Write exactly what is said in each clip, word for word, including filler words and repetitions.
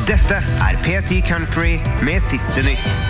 Dette er P ti Country med siste nytt.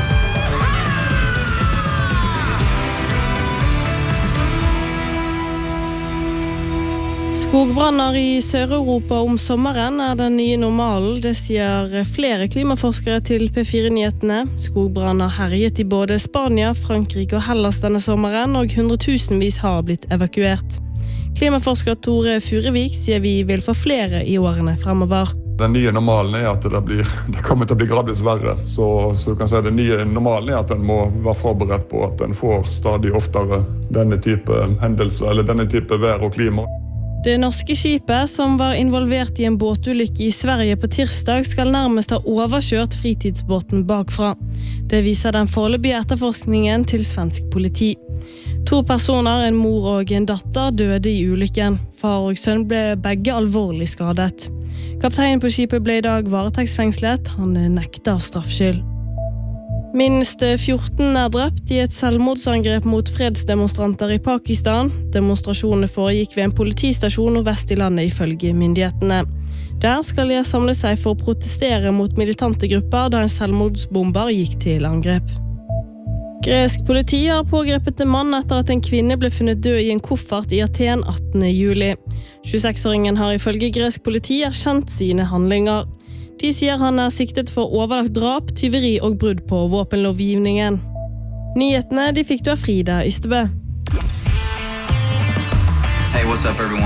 Skogbranner i Sør-Europa om sommeren er den nye normalen, det sier flere klimaforskere til P fire Nyhetene. Skogbranner herjet i både Spania, Frankrike og Hellas denne sommeren, og hundretusenvis har blitt evakuert. Klimaforsker Tore Furevik sier vi vil få flere i årene fremover. Den nye normalen er at det, blir, det kommer til å bli gradvis verre, så, så du kan si den nye normalen er at den må være forberedt på at den får stadig oftere denne type hendelser, eller denne type vær og klima. Det norske skipet, som var involvert i en båtulykke i Sverige på tirsdag, skal nærmest ha overkjørt fritidsbåten bakfra. Det viser den foreløpige etterforskningen til svensk politi. To personer, en mor og en datter, døde i ulykken. Far og sønn ble begge alvorlig skadet. Kapteinen på skipet ble i dag varetektsfengslet. Han nekter straffskyld. Minst fjorten er drept i et selvmordsangrep mot fredsdemonstranter i Pakistan. Demonstrasjonene foregikk ved en politistasjon nordvest i landet ifølge myndighetene. Der skal de ha samlet seg for å protestere mot militante grupper da en selvmordsbomber gikk til angrep. Gresk politi har pågrepet en mann etter at en kvinne ble funnet død i en koffert i Aten attende juli. tjueseks-åringen har ifølge gresk politi erkjent sine handlinger. De sier han er siktet for overlagt drap, tyveri og brudd på våpenlovgivningen. Nyhetene de fikk du av Frida Ystebø. Hey, what's up everyone?